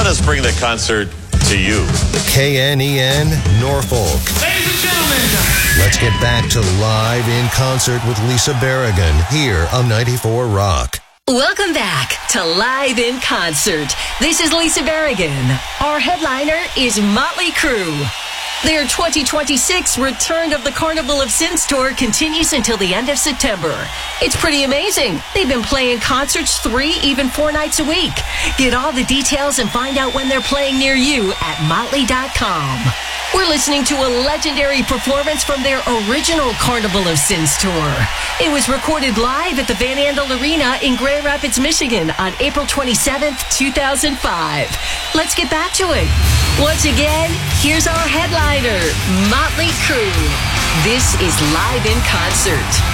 Let us bring the concert to you. KNEN Norfolk. Ladies and gentlemen, Let's get back to Live in Concert with Lisa Berrigan here on 94 Rock. Welcome back to Live in Concert. This is Lisa Berrigan. Our headliner is Motley Crue. Their 2026 Return of the Carnival of Sins tour continues until the end of September. It's pretty amazing. They've been playing concerts 3, even 4 nights a week. Get all the details and find out when they're playing near you at motley.com. We're listening to a legendary performance from their original Carnival of Sins tour. It was recorded live at the Van Andel Arena in Grand Rapids, Michigan on April 27th, 2005. Let's get back to it. Once again, here's our headliner, Motley Crue. This is Live in Concert.